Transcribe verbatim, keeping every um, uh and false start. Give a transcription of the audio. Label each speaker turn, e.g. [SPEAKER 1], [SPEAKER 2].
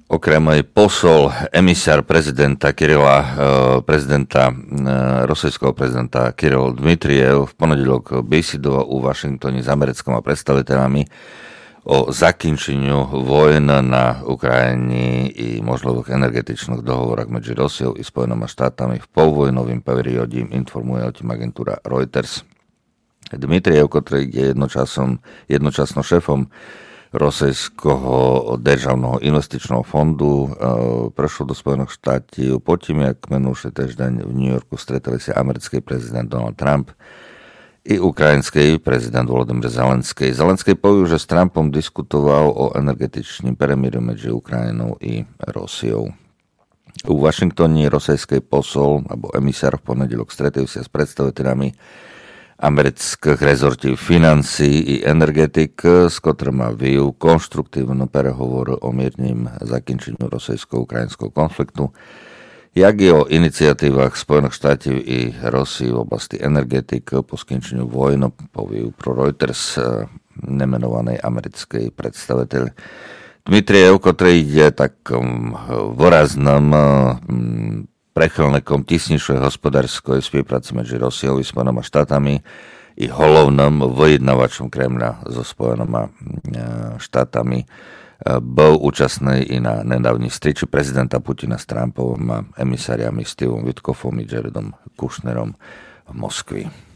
[SPEAKER 1] Okrem aj posol, emisár prezidenta Kirila, prezidenta, rosijského prezidenta Kiril Dmitrijev v ponedeľok besidoval u Washingtone s americkými predstaviteľami o zakončeniu vojn na Ukrajine i možných energetičných dohovorách medzi Rosiou i Spojenými štátami v povojnovým perióde, informuje o tým agentúra Reuters. Dmitrijev, ktorý je jednočasom, jednočasno šéfom Rosijského državného investičného fondu, e, prešiel do Spojených štátov po tým, jak minulý týždeň v New Yorku stretali sa americký prezident Donald Trump i ukrajinský prezident Volodymyr Zelenský. Zelenský povedal, že s Trumpom diskutoval o energetičním peremíriu medzi Ukrajinou i Rosiou. U Washingtone rosijský posol alebo emisár v ponedeľok stretli sa s predstaviteľmi amerických rezortів financií i energetik, s ktorými vijú konštruktívnu prehovoru o miernym zakončeniu rosijsko-ukrajinského konfliktu, jak i o iniciatívach Spojených štátov i Rosii v oblasti energetik po skončeniu vojny, povijú pro Reuters nemenovanej americkej predstaviteľ. Dmitrijev, ktorý je takom výraznom prechylníkom tisnejšej hospodárskej spolupráce medzi Rosiou i Spojenými štátami i hlavným vyjednávačom Kremľa so Spojenými štátami bol účastný i na nedávnej stretnutí prezidenta Putina s Trumpom a emisáriami Stevom Witkoffom i Jaredom Kushnerom v Moskvi.